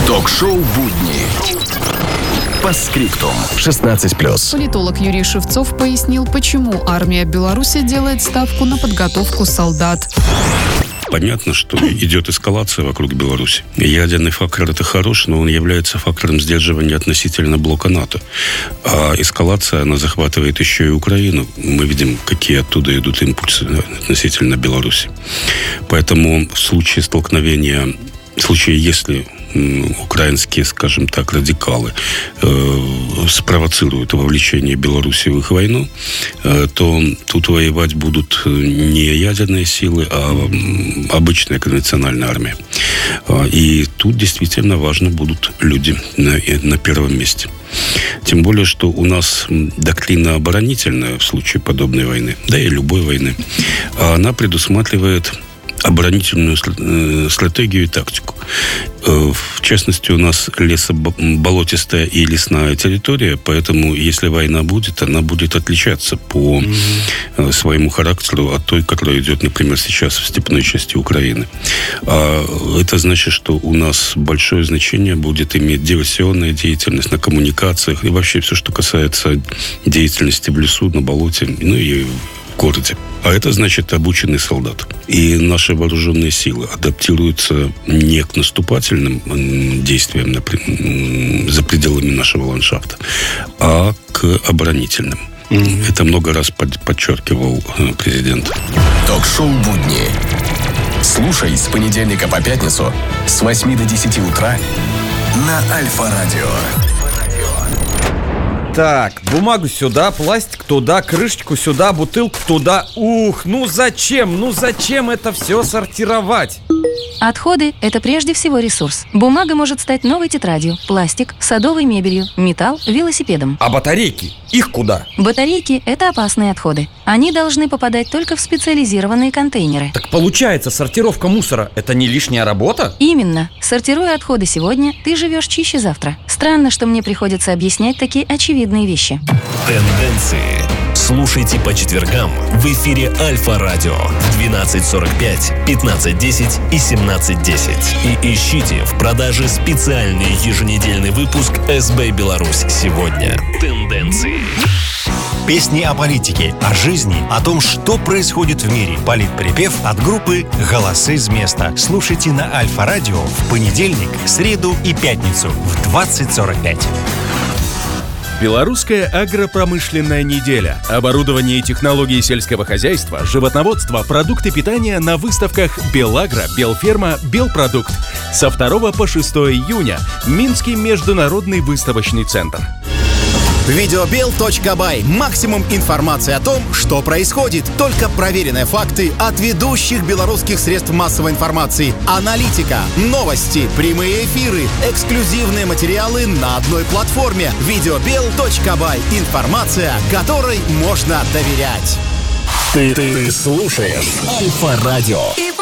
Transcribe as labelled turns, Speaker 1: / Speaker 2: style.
Speaker 1: Ток-шоу «Будни». По скриптум. 16+.
Speaker 2: Политолог Юрий Шевцов пояснил, почему армия Беларуси делает ставку на подготовку солдат.
Speaker 3: Понятно, что идет эскалация вокруг Беларуси. Ядерный фактор – это хорош, но он является фактором сдерживания относительно блока НАТО. А эскалация, она захватывает еще и Украину. Мы видим, какие оттуда идут импульсы относительно Беларуси. Поэтому в случае столкновения, если украинские, скажем так, радикалы спровоцируют вовлечение Беларуси в их войну, то тут воевать будут не ядерные силы, а обычная конвенциональная армия. И тут действительно важны будут люди на первом месте. Тем более, что у нас доктрина оборонительная в случае подобной войны, да и любой войны, она предусматривает оборонительную стратегию и тактику. В частности, у нас лесоболотистая и лесная территория, поэтому, если война будет, она будет отличаться по своему характеру от той, которая идет, например, сейчас в степной части Украины. А это значит, что у нас большое значение будет иметь диверсионная деятельность на коммуникациях и вообще все, что касается деятельности в лесу, на болоте, ну и в городе. А это значит обученный солдат. И наши вооруженные силы адаптируются не к наступательным действиям за пределами нашего ландшафта, а к оборонительным. Это много раз подчеркивал президент.
Speaker 1: Ток-шоу «Будни». Слушай с понедельника по пятницу с 8 до 10 утра на Альфа-радио.
Speaker 4: Так, бумагу сюда, пластик туда, крышечку сюда, бутылку туда. Ух, ну зачем это все сортировать?
Speaker 5: Отходы – это прежде всего ресурс. Бумага может стать новой тетрадью, пластик – садовой мебелью, металл – велосипедом.
Speaker 4: А батарейки? Их куда?
Speaker 5: Батарейки – это опасные отходы. Они должны попадать только в специализированные контейнеры.
Speaker 4: Так получается, сортировка мусора – это не лишняя работа?
Speaker 5: Именно. Сортируя отходы сегодня, ты живешь чище завтра. Странно, что мне приходится объяснять такие очевидные вещи.
Speaker 6: Тенденции. Слушайте по четвергам в эфире Альфа-радио в 12:45, 15:10 и 17:10. И ищите в продаже специальный еженедельный выпуск СБ Беларусь сегодня. Тенденции.
Speaker 7: Песни о политике, о жизни, о том, что происходит в мире. Политприпев от группы «Голосы с места». Слушайте на Альфа-радио в понедельник, среду и пятницу в 20:45.
Speaker 8: Белорусская агропромышленная неделя. Оборудование и технологии сельского хозяйства, животноводство, продукты питания на выставках «Белагро», «Белферма», «Белпродукт». Со 2 по 6 июня. Минский международный выставочный центр.
Speaker 9: Videobel.by. Максимум информации о том, что происходит. Только проверенные факты от ведущих белорусских средств массовой информации. Аналитика, новости, прямые эфиры, эксклюзивные материалы на одной платформе. Videobel.by. Информация, которой можно доверять.
Speaker 1: Ты слушаешь Альфа-радио.